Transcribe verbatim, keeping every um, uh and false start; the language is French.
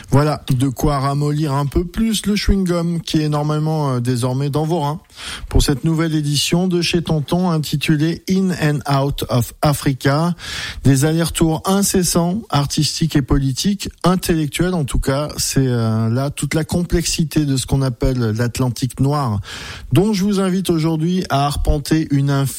Voilà, de quoi ramollir un peu plus le chewing-gum qui est normalement euh, désormais dans vos reins pour cette nouvelle édition de chez Tonton intitulée In and Out of Africa. Des allers-retours incessants, artistiques et politiques, intellectuels en tout cas. C'est euh, là toute la complexité de ce qu'on appelle l'Atlantique noir, dont je vous invite aujourd'hui à arpenter une